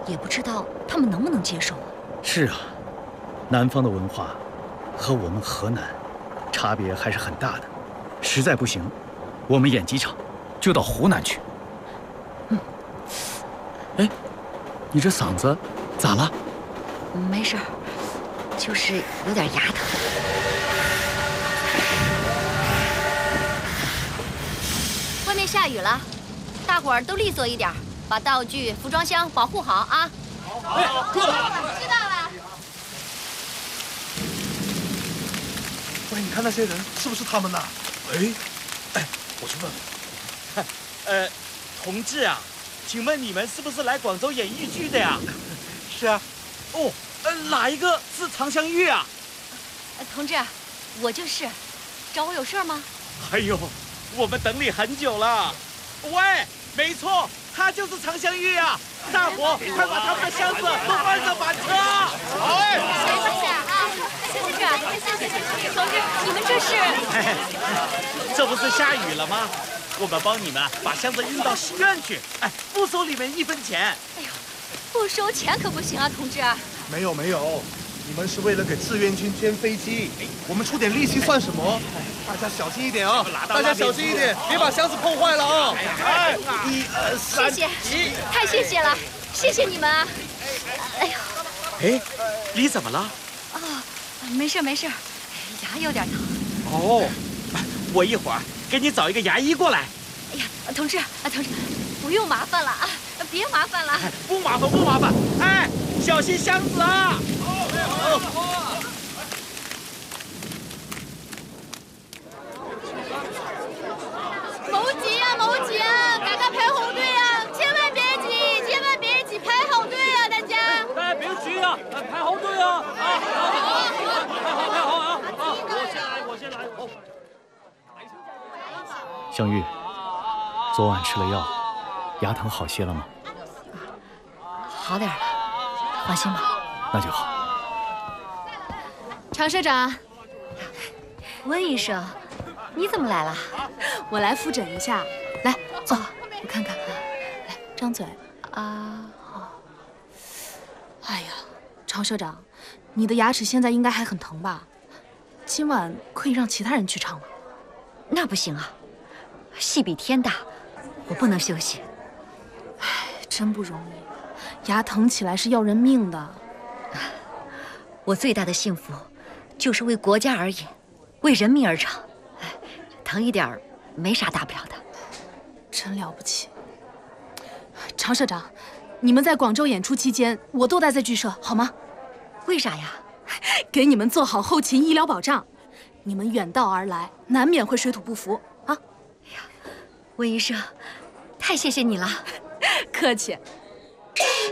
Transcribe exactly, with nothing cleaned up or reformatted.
也不知道他们能不能接受啊。 是啊，南方的文化和我们河南差别还是很大的。实在不行，我们演几场就到湖南去。 嗯。 哎，你这嗓子咋了？ 没事儿，就是有点牙疼。外面下雨了，大伙儿都利索一点，把道具、服装箱保护好啊！ 好，好，好，知道了。 喂，你看那些人是不是他们呐？哎，哎，我去问问。 呃，同志啊，请问你们是不是来广州演豫剧的呀？ 是啊。 哦，呃，哪一个是常香玉啊？ 呃，同志，我就是。找我有事吗？ 哎呦，我们等你很久了。喂，没错，他就是常香玉啊！大伙快把他们的箱子都搬上板车！好哎！ 谢谢啊，谢谢这，谢谢谢谢。同志，你们这是？ 这不是下雨了吗？我们帮你们把箱子运到戏院去，哎，不收你们一分钱。 哎呦，不收钱可不行啊，同志。 没有没有，你们是为了给志愿军捐飞机，我们出点力气算什么？大家小心一点啊！大家小心一点，别把箱子碰坏了啊！ 哎，一二三， 谢谢，太谢谢了，谢谢你们啊！哎呦， 哎，你怎么了？ 啊，没事没事，牙有点疼。 哦，我一会儿给你找一个牙医过来。 哎呀，同志啊，同志，不用麻烦了啊，别麻烦了。 不麻烦不麻烦，哎，小心箱子啊！哦。 冇挤啊冇挤啊，大家排好队啊，千万别挤，千万别挤，排好队啊，大家。 哎，别挤啊，排好队啊！啊，好，好，好，排好，排好啊！啊，我先来，我先来。好。 香玉，昨晚吃了药，牙疼好些了吗？ 好点了，放心吧。 那就好。 常社长， 温医生，你怎么来了？ 我来复诊一下。来，坐，我看看。来，张嘴。啊，好。哎呀，常社长，你的牙齿现在应该还很疼吧？今晚可以让其他人去唱吗？ 那不行啊，戏比天大，我不能休息。 哎，真不容易，牙疼起来是要人命的。 我最大的幸福，就是为国家而演，为人民而唱。哎，疼一点儿没啥大不了的。 真了不起。常社长，你们在广州演出期间，我都待在剧社，好吗？ 为啥呀？ 给你们做好后勤医疗保障。你们远道而来，难免会水土不服啊！ 哎呀，温医生，太谢谢你了。 客气。